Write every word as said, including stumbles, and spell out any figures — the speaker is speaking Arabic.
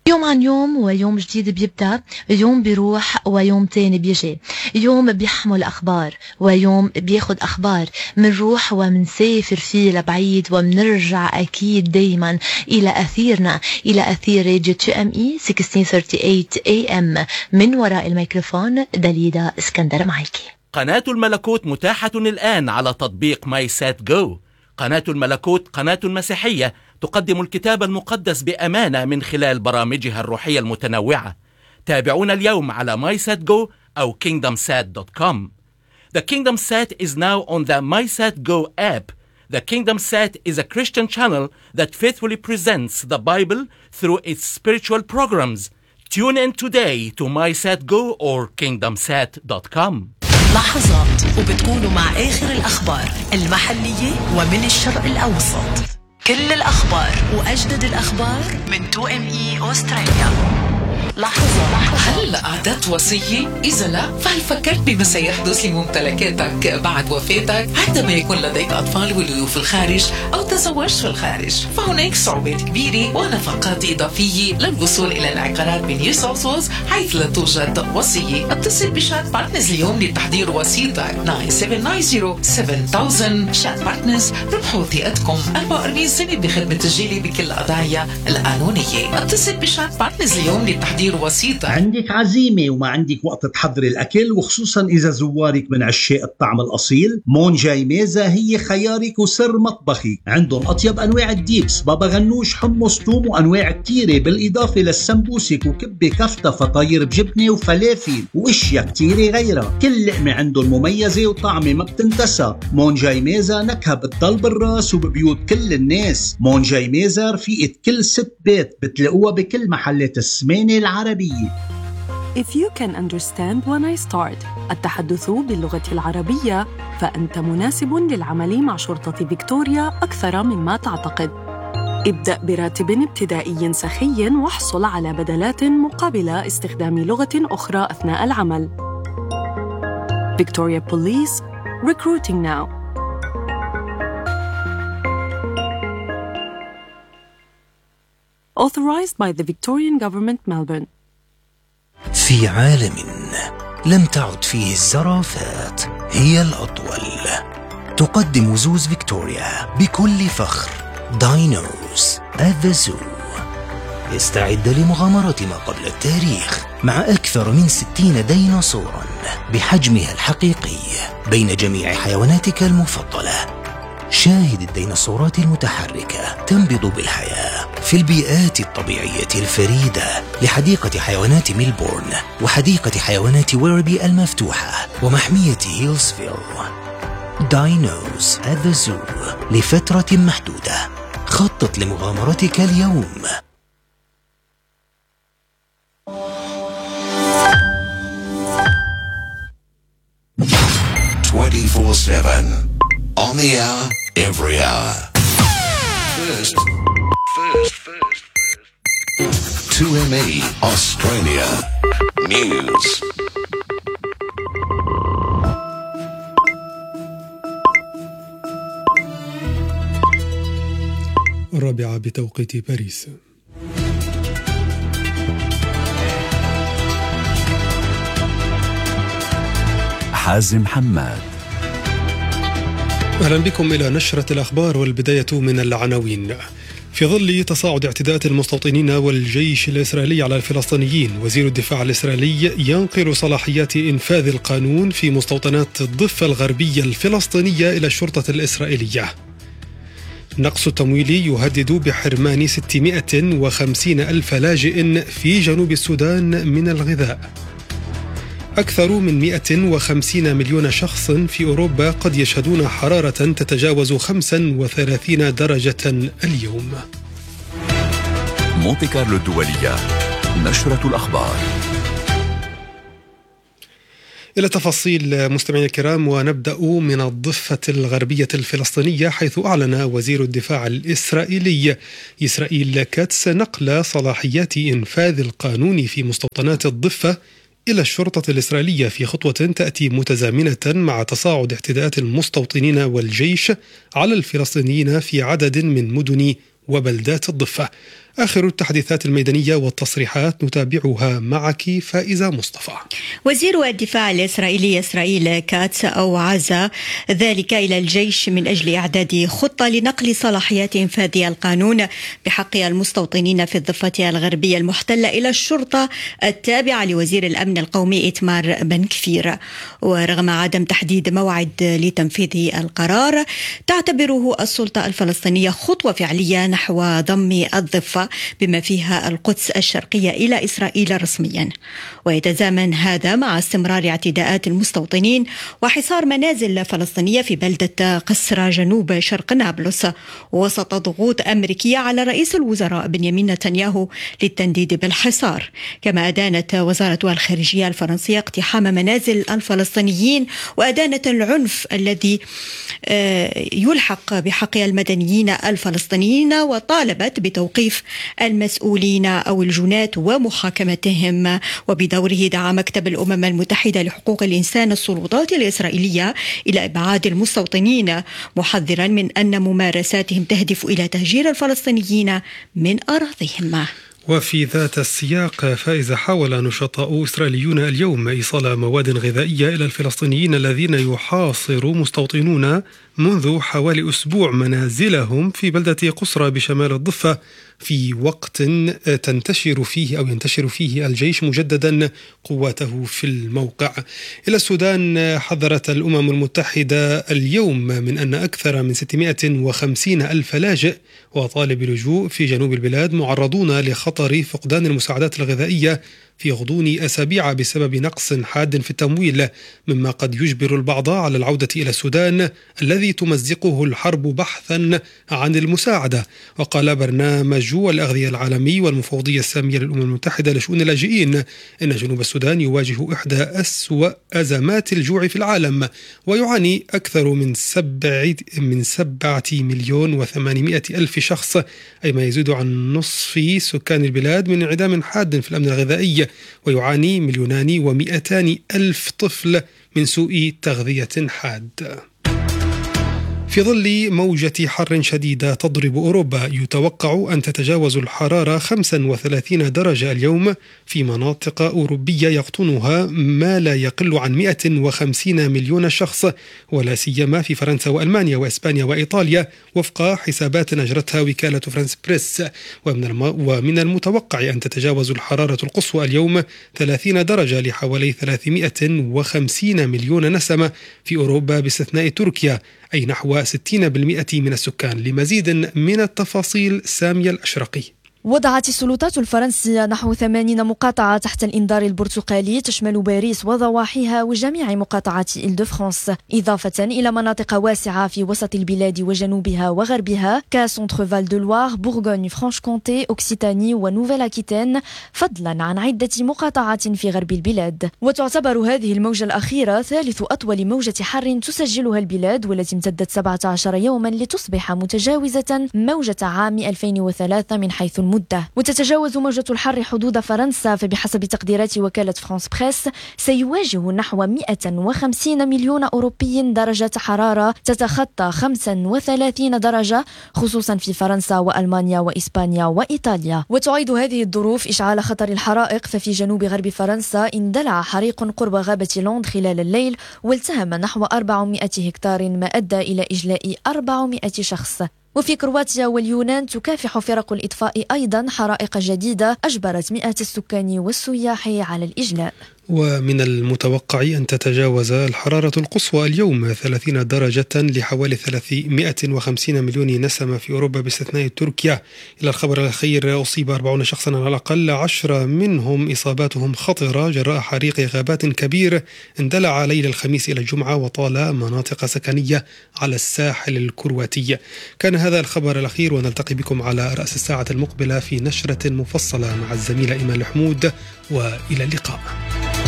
يوم عن يوم ويوم جديد بيبدأ، يوم بيروح ويوم تاني بيجي، يوم بيحمل أخبار ويوم بياخد أخبار، منروح ومنسافر فيه لبعيد ومنرجع أكيد دايما إلى أثيرنا، إلى أثير راديو تو ام اي ستة عشر ثلاثة وثلاثين اي ام. من وراء الميكروفون دليدا اسكندر معاكي. قناة الملكوت متاحة الآن على تطبيق ماي سات جو. قناة الملكوت قناة مسيحية تقدم الكتاب المقدس بأمانة من خلال برامجها الروحية المتنوعة. تابعونا اليوم على ماي سات جو أو كينغدم سات دوت كوم. The KingdomSat is now on the MySatGo app. The KingdomSat is a Christian channel that faithfully presents the Bible through its spiritual programs. Tune in today to MySatGo or kingdom sat dot com. لحظات وبتكونوا مع آخر الأخبار المحلية ومن الشرق الأوسط. كل الأخبار وأجدد الأخبار من تو ام اي أستراليا. لحظة. هل أعددت وصية؟ إذا لا، فهل فكرت بما سيحدث لممتلكاتك بعد وفاتك عندما يكون لديك أطفال ولدوا في الخارج أو تزوجت في الخارج؟ فهناك صعوبات كبيرة ونفقات إضافية للوصول إلى العقارات بنيو ساوث ويلز حيث لا توجد وصية. اتصل بشات بارتنرز اليوم لتحضير وصيتك تسعة سبعة تسعة صفر سبعة ألف. شات بارتنرز، ربحوا ثقتكم أربعة وأربعين سنة بخدمة تسجيلي بكل القضايا القانونية. اتصل بشات بارتنرز اليوم لتحضير وسيطة. عندك عزيمة وما عندك وقت تحضري الأكل، وخصوصا إذا زوارك من عشاق الطعم الأصيل، مون جاي ميزة هي خيارك وسر مطبخي. عندهم أطيب أنواع الديبس، بابا غنوش، حمص، توم، وأنواع كتيرة، بالإضافة للسمبوسك وكبة كفتة، فطاير بجبنة وفلافل وإشياء كتيرة غيرها. كل لقمة عندهم مميزة وطعمة ما بتنتسى. مون جاي ميزة نكهة بتضل بالراس وببيوت كل الناس. مون جاي ميزة رفيقة كل ست بيت، بتلاقوها بكل محلات السمانة العربية. If you can understand when I start التحدث باللغة العربية، فأنت مناسب للعمل مع شرطة فيكتوريا أكثر مما تعتقد. ابدأ براتب ابتدائي سخي واحصل على بدلات مقابل استخدام لغة أخرى أثناء العمل. Victoria Police, recruiting now. Authorized by the Victorian Government, Melbourne. في عالم لم تعد فيه الزرافات هي الأطول، تقدم زوز فيكتوريا بكل فخر داينوز at the Zoo. استعد لمغامرة ما قبل التاريخ مع أكثر من ستين ديناصوراً بحجمها الحقيقي بين جميع حيواناتك المفضلة. شاهد الديناصورات المتحركة تنبض بالحياة في البيئات الطبيعية الفريدة لحديقة حيوانات ميلبورن وحديقة حيوانات ويربي المفتوحة ومحمية هيلزفيل. داينوز at the Zoo لفترة محدودة. خطط لمغامرتك اليوم. twenty-four seven on the hour, every hour. First, first, first, first. two M E Australia News. الرابعة بتوقيت باريس. حازم حماد. أهلا بكم إلى نشرة الأخبار، والبداية من العناوين. في ظل تصاعد اعتداءات المستوطنين والجيش الإسرائيلي على الفلسطينيين، وزير الدفاع الإسرائيلي ينقل صلاحيات إنفاذ القانون في مستوطنات الضفة الغربية الفلسطينية إلى الشرطة الإسرائيلية. نقص التمويل يهدد بحرمان ستمائة وخمسين ألف لاجئ في جنوب السودان من الغذاء. أكثر من مائة وخمسين مليون شخص في أوروبا قد يشهدون حرارة تتجاوز خمسة وثلاثين درجة اليوم. مونتي كارلو الدولية، نشرة الأخبار. إلى تفاصيل مستمعينا الكرام، ونبدأ من الضفة الغربية الفلسطينية، حيث أعلن وزير الدفاع الإسرائيلي إسرائيل كاتس نقل صلاحيات إنفاذ القانون في مستوطنات الضفة إلى الشرطة الإسرائيلية في خطوة تأتي متزامنة مع تصاعد اعتداءات المستوطنين والجيش على الفلسطينيين في عدد من مدن وبلدات الضفة. آخر التحديثات الميدانية والتصريحات نتابعها معك فائزة مصطفى. وزير الدفاع الإسرائيلي إسرائيل كاتس أوعز ذلك إلى الجيش من أجل إعداد خطة لنقل صلاحيات إنفاذ القانون بحق المستوطنين في الضفة الغربية المحتلة إلى الشرطة التابعة لوزير الأمن القومي إتمار بن كفير. ورغم عدم تحديد موعد لتنفيذ القرار، تعتبره السلطة الفلسطينية خطوة فعلية نحو ضم الضفة بما فيها القدس الشرقية إلى إسرائيل رسميا. ويتزامن هذا مع استمرار اعتداءات المستوطنين وحصار منازل فلسطينية في بلدة قسرة جنوب شرق نابلس وسط ضغوط أمريكية على رئيس الوزراء بنيامين نتنياهو للتنديد بالحصار. كما أدانت وزارة الخارجية الفرنسية اقتحام منازل الفلسطينيين وأدانت العنف الذي يلحق بحق المدنيين الفلسطينيين، وطالبت بتوقيف المسؤولين أو الجنات ومحاكمتهم. وبدوره دعا مكتب الأمم المتحدة لحقوق الإنسان السلطات الإسرائيلية إلى إبعاد المستوطنين، محذرا من أن ممارساتهم تهدف إلى تهجير الفلسطينيين من أراضيهم. وفي ذات السياق فائزة، حاول نشطاء إسرائيليون اليوم إيصال مواد غذائية إلى الفلسطينيين الذين يحاصر مستوطنون منذ حوالي أسبوع منازلهم في بلدة قسرة بشمال الضفة، في وقت تنتشر فيه أو ينتشر فيه الجيش مجددا قواته في الموقع. إلى السودان، حذرت الأمم المتحدة اليوم من أن أكثر من ستمائة وخمسين ألف لاجئ وطالب لجوء في جنوب البلاد معرضون لخطر فقدان المساعدات الغذائية في غضون أسابيع بسبب نقص حاد في التمويل، مما قد يجبر البعض على العودة إلى السودان الذي تمزقه الحرب بحثا عن المساعدة. وقال برنامج الأغذية العالمي والمفوضية السامية للأمم المتحدة لشؤون اللاجئين إن جنوب السودان يواجه إحدى أسوأ أزمات الجوع في العالم، ويعاني أكثر من سبعة من سبعة مليون وثمانمائة ألف شخص، أي ما يزيد عن نصف سكان البلاد، من انعدام حاد في الأمن الغذائي، ويعاني مليونان ومئتان ألف طفل من سوء تغذية حاد. في ظل موجة حر شديدة تضرب أوروبا، يتوقع أن تتجاوز الحرارة خمسة وثلاثين درجة اليوم في مناطق أوروبية يقطنها ما لا يقل عن مئة وخمسين مليون شخص، ولا سيما في فرنسا وألمانيا وإسبانيا وإيطاليا، وفق حسابات نشرتها وكالة فرانس بريس. ومن المتوقع أن تتجاوز الحرارة القصوى اليوم ثلاثين درجة لحوالي ثلاثمائة وخمسين مليون نسمة في أوروبا باستثناء تركيا، أي نحو ستين بالمئة من السكان. لمزيد من التفاصيل سامية الأشرقي. وضعت السلطات الفرنسية نحو ثمانين مقاطعة تحت الإنذار البرتقالي تشمل باريس وضواحيها وجميع مقاطعات إل دو فرانس، إضافة إلى مناطق واسعة في وسط البلاد وجنوبها وغربها كسونتر فال دو لوار، بورغوني، فرانش كونتي، أوكسيتاني ونوفيل أكيتين، فضلا عن عدة مقاطعات في غرب البلاد. وتعتبر هذه الموجة الأخيرة ثالث أطول موجة حر تسجلها البلاد، والتي امتدت سبعة عشر يوما لتصبح متجاوزة موجة عام ألفين وثلاثة من حيث المدة. وتتجاوز موجة الحر حدود فرنسا، فبحسب تقديرات وكالة فرانس بريس سيواجه نحو مئة وخمسين مليون أوروبي درجة حرارة تتخطى خمسة وثلاثين درجة، خصوصا في فرنسا وألمانيا وإسبانيا وإيطاليا. وتعيد هذه الظروف إشعال خطر الحرائق، ففي جنوب غرب فرنسا اندلع حريق قرب غابة لوند خلال الليل والتهم نحو أربعمائة هكتار، ما أدى إلى إجلاء أربعمائة شخص. وفي كرواتيا واليونان تكافح فرق الإطفاء أيضا حرائق جديدة أجبرت مئات السكان والسياح على الإجلاء. ومن المتوقع أن تتجاوز الحرارة القصوى اليوم ثلاثين درجة لحوالي ثلاثمائة وخمسين مليون نسمة في أوروبا باستثناء تركيا. إلى الخبر الأخير، أصيب أربعين شخصا على الأقل، عشرة منهم إصاباتهم خطرة جراء حريق غابات كبير اندلع ليلة الخميس إلى الجمعة وطال مناطق سكنية على الساحل الكرواتي. كان هذا الخبر الأخير، ونلتقي بكم على رأس الساعة المقبلة في نشرة مفصلة مع الزميلة إيمان الحمود، وإلى اللقاء.